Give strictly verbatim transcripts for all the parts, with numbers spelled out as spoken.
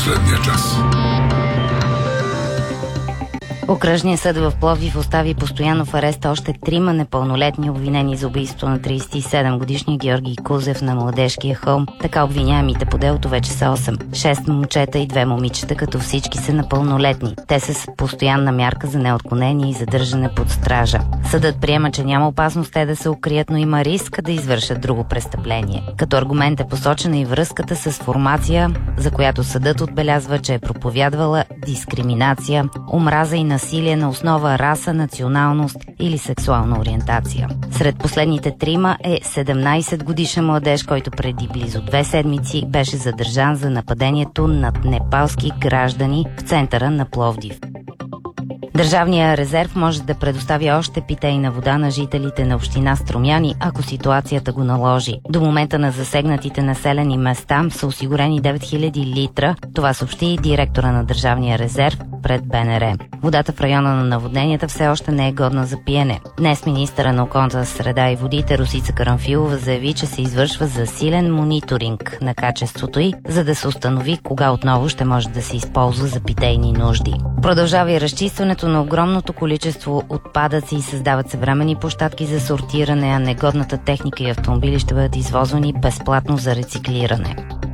последния час. Окръжният съд в Пловдив остави постоянно в арест още трима непълнолетни, обвинени за убийството на тридесет и седем годишния Георги Кузев на Младежкия хълм. Така обвиняемите по делото вече са осем. Шест момчета и две момичета, като всички са напълнолетни. Те са с постоянна мярка за неотклонение и задържане под стража. Съдът приема, че няма опасност те да се укрият, но има риск да извършат друго престъпление. Като аргумент е посочена и връзката с формация, за която съдът отбелязва, че е проповядвала дискриминация, омраза и насилие на основа раса, националност или сексуална ориентация. Сред последните трима е седемнайсет годишен младеж, който преди близо две седмици беше задържан за нападението над непалски граждани в центъра на Пловдив. Държавният резерв може да предостави още питейна вода на жителите на община Струмяни, ако ситуацията го наложи. До момента на засегнатите населени места са осигурени девет хиляди литра. Това съобщи и директора на Държавния резерв пред БНР. Водата в района на наводненията все още не е годна за пиене. Днес министъра на околната среда и водите Росица Карамфилова заяви, че се извършва засилен мониторинг на качеството й, за да се установи кога отново ще може да се използва за питейни нужди. Продължава и разчистването на огромното количество отпадъци и създават се временни площадки за сортиране, а негодната техника и автомобили ще бъдат извозвани безплатно за рециклиране.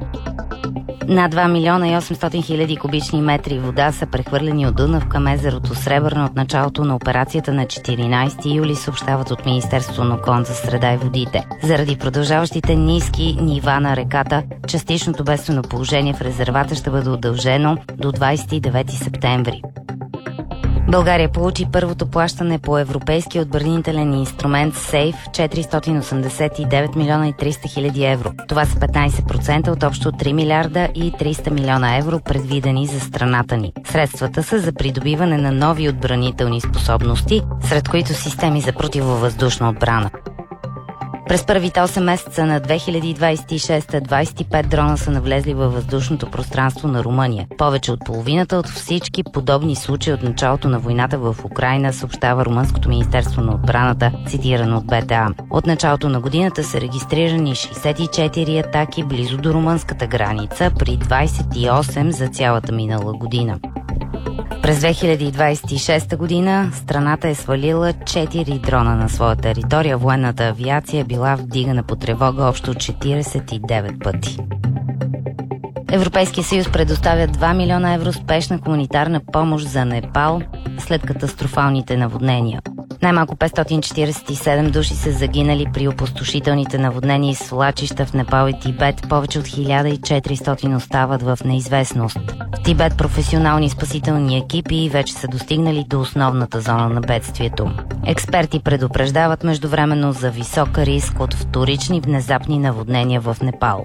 Над два милиона и осемстотин хиляди кубични метри вода са прехвърлени от Дунав към езерото Сребърна от началото на операцията на четиринайсети юли, съобщават от Министерството на околната среда и водите. Заради продължаващите ниски нива на реката, частичното бедствено положение в резервата ще бъде удължено до двайсет и девети септември. България получи първото плащане по европейския отбранителен инструмент СЕЙФ четиристотин осемдесет и девет милиона и триста хиляди евро. Това са петнайсет процента от общо три милиарда и триста милиона евро, предвидени за страната ни. Средствата са за придобиване на нови отбранителни способности, сред които системи за противовъздушна отбрана. През първите осем месеца на две хиляди двайсет и шеста двайсет и пет дрона са навлезли във въздушното пространство на Румъния. Повече от половината от всички подобни случаи от началото на войната в Украйна, съобщава Румънското министерство на отбраната, цитирано от БТА. От началото на годината са регистрирани шейсет и четири атаки близо до румънската граница, при двайсет и осем за цялата минала година. През две хиляди двайсет и шеста година страната е свалила четири дрона на своя територия. Военната авиация е била вдигана по тревога общо четирийсет и девет пъти. Европейския съюз предоставя два милиона евро спешна хуманитарна помощ за Непал след катастрофалните наводнения. Най-малко петстотин четирийсет и седем души са загинали при опустошителните наводнения и свлачища в Непал и Тибет. Повече от хиляда и четиристотин остават в неизвестност. В Тибет професионални спасителни екипи вече са достигнали до основната зона на бедствието. Експерти предупреждават междувременно за висок риск от вторични внезапни наводнения в Непал.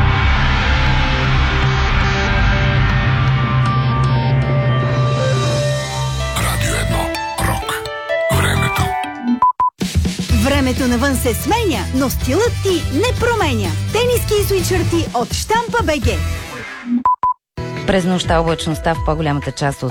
Времето навън се сменя, но стилът ти не променя. Тениски и свитшърти от Щампа БГ. През нощта облачността в по-голямата част от